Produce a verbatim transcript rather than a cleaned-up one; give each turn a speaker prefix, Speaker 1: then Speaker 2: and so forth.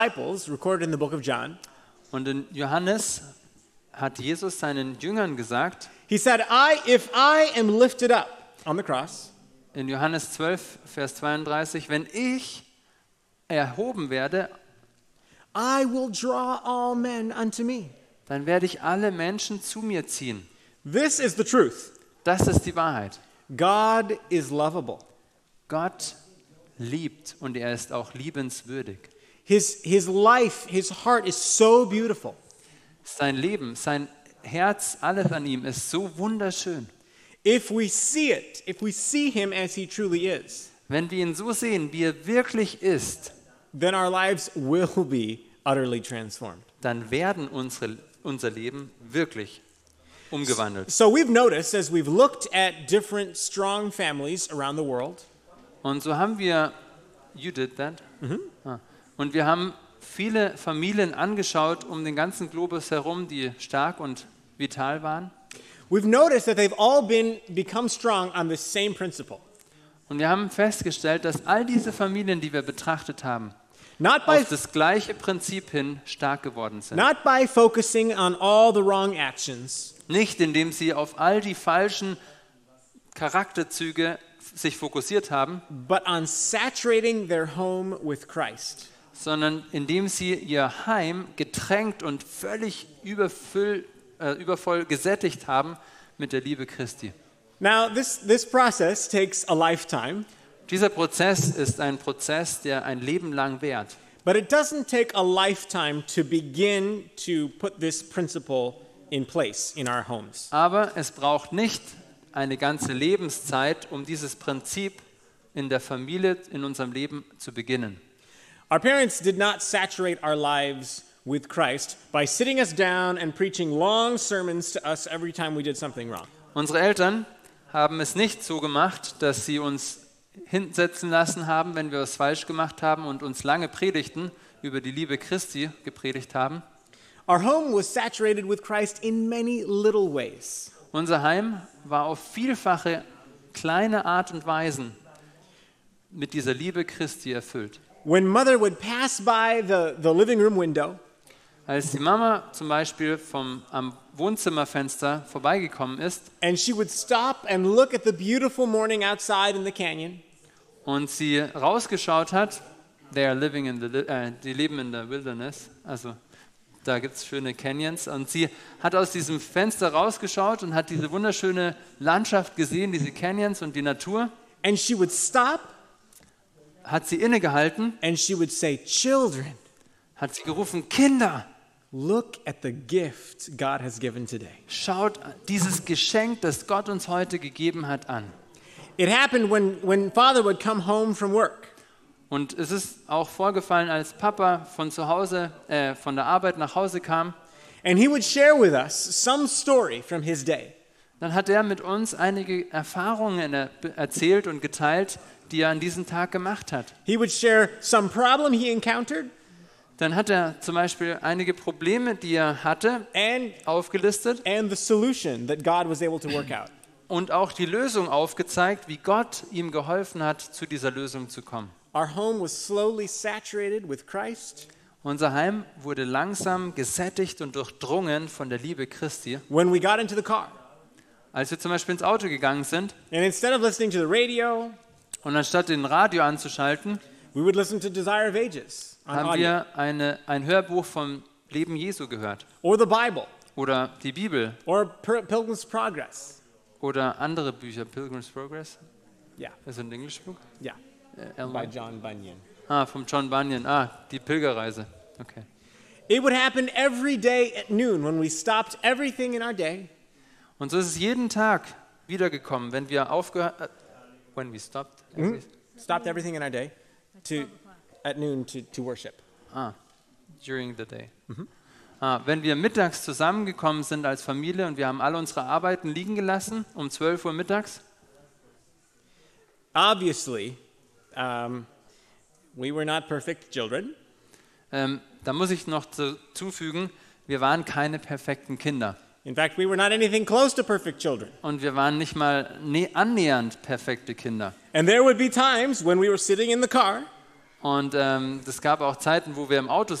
Speaker 1: disciples, recorded in the book of John.
Speaker 2: Und in Johannes hat Jesus seinen Jüngern gesagt,
Speaker 1: He said, I, if I am lifted up on the cross,
Speaker 2: in Johannes zwölf, Vers zweiunddreißig, wenn ich erhoben werde,
Speaker 1: I will draw all men unto me.
Speaker 2: dann werde ich alle Menschen zu mir ziehen.
Speaker 1: This is the truth.
Speaker 2: Das ist die Wahrheit.
Speaker 1: God is lovable.
Speaker 2: Gott liebt und er ist auch liebenswürdig.
Speaker 1: His, his life, his heart is so beautiful.
Speaker 2: Sein Leben, sein Herz, alles an ihm ist so wunderschön.
Speaker 1: If we see it, if we see him as he truly is,
Speaker 2: Wenn wir ihn so sehen, wie er wirklich ist,
Speaker 1: then our lives will be utterly transformed.
Speaker 2: dann werden unsere, unser Leben wirklich umgewandelt.
Speaker 1: So we've noticed as we've looked at different strong families around the world,
Speaker 2: Und so haben wir, you did that? Ah. Und wir haben viele Familien angeschaut um den ganzen Globus herum, die stark und vital waren.
Speaker 1: we've noticed that they've all been become strong on the same principle.
Speaker 2: Und wir haben festgestellt, dass all diese Familien, die wir betrachtet haben,
Speaker 1: Not by
Speaker 2: auf das gleiche Prinzip hin stark geworden sind.
Speaker 1: not by focusing on all the wrong actions,
Speaker 2: Nicht, indem sie auf all die falschen Charakterzüge sich fokussiert haben,
Speaker 1: but on saturating their home with Christ.
Speaker 2: sondern indem sie ihr Heim getränkt und völlig überfüll, äh, übervoll gesättigt haben mit der Liebe Christi.
Speaker 1: Now, this, this process takes a lifetime,
Speaker 2: Dieser Prozess ist ein Prozess, der ein Leben lang währt.
Speaker 1: but it doesn't take a lifetime to begin to put this principle in place in our homes.
Speaker 2: Aber es braucht nicht eine ganze Lebenszeit, um dieses Prinzip in der Familie, in unserem Leben zu beginnen.
Speaker 1: Our parents did not saturate our lives with Christ by sitting us down and preaching long sermons to us every time we did something wrong.
Speaker 2: Unsere Eltern haben es nicht so gemacht, dass sie uns hinsetzen lassen haben, wenn wir was falsch gemacht haben und uns lange Predigten über die Liebe Christi gepredigt haben.
Speaker 1: Our home was saturated with Christ in many little ways.
Speaker 2: Unser Heim war auf vielfache kleine Art und Weisen mit dieser Liebe Christi erfüllt.
Speaker 1: When mother would pass by the, the living room window,
Speaker 2: Als die Mama zum Beispiel vom, am Wohnzimmerfenster vorbeigekommen ist
Speaker 1: and she would stop and look at the beautiful morning outside in the canyon,
Speaker 2: und sie rausgeschaut hat, they are living in the, äh, die leben in der Wilderness, also da gibt es schöne Canyons, und sie hat aus diesem Fenster rausgeschaut und hat diese wunderschöne Landschaft gesehen, diese Canyons und die Natur,
Speaker 1: and she would stop
Speaker 2: hat sie innegehalten,
Speaker 1: and she would say, "Children,
Speaker 2: hat sie gerufen, Kinder,
Speaker 1: look at the gift God has given today."
Speaker 2: schaut dieses Geschenk, das Gott uns heute gegeben hat, an.
Speaker 1: It happened when, when father would come home from work.
Speaker 2: Und es ist auch vorgefallen, als Papa von zu Hause, äh, von der Arbeit nach Hause kam,
Speaker 1: And he would share with us some story from his day.
Speaker 2: dann hat er mit uns einige Erfahrungen er- erzählt und geteilt, die er an diesem Tag gemacht hat.
Speaker 1: He would share some problem he encountered
Speaker 2: Dann hat er zum Beispiel einige Probleme, die er hatte,
Speaker 1: and,
Speaker 2: aufgelistet
Speaker 1: and the solution that God was able to work out.
Speaker 2: und auch die Lösung aufgezeigt, wie Gott ihm geholfen hat, zu dieser Lösung zu kommen.
Speaker 1: Our home was slowly saturated with Christ.
Speaker 2: Unser Heim wurde langsam gesättigt und durchdrungen von der Liebe Christi.
Speaker 1: When we got into the car,
Speaker 2: Als wir zum Beispiel ins Auto gegangen sind
Speaker 1: and instead of listening to the radio,
Speaker 2: und anstatt den Radio anzuschalten,
Speaker 1: we would listen to Desire of Ages on
Speaker 2: haben
Speaker 1: audio,
Speaker 2: wir eine, ein Hörbuch vom Leben Jesu gehört.
Speaker 1: or the Bible,
Speaker 2: Oder die Bibel
Speaker 1: or Pil- Pilgrim's Progress.
Speaker 2: oder andere Bücher. Pilgrim's Progress,
Speaker 1: Yeah,
Speaker 2: das ist ein Englischbuch.
Speaker 1: yeah,
Speaker 2: Äh,
Speaker 1: by
Speaker 2: Elmer.
Speaker 1: John Bunyan.
Speaker 2: Ah, vom John Bunyan. Ah, die Pilgerreise. Okay.
Speaker 1: It would happen every day at noon when we stopped everything in our day
Speaker 2: Und so ist es jeden Tag wiedergekommen, wenn wir aufgehört, äh, when we stopped.
Speaker 1: stopped everything in our day to at noon to, to worship.
Speaker 2: Ah, during the day. Ah, wenn wir mittags zusammengekommen sind als Familie und wir haben alle unsere Arbeiten liegen gelassen, um zwölf Uhr mittags,
Speaker 1: Obviously, um, we were not perfect children,
Speaker 2: ähm, da muss ich noch zu, zufügen, wir waren keine perfekten Kinder.
Speaker 1: in fact, we were not anything close to perfect children.
Speaker 2: Und wir waren nicht mal nä- annähernd perfekte Kinder.
Speaker 1: And there would be times when we were sitting in the car
Speaker 2: Und ähm, es gab auch Zeiten, wo wir im Auto